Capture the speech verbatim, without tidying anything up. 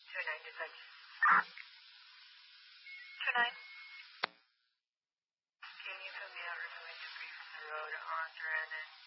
Two nine detect. Two nine. Can you put me out removing debris from the road on Duran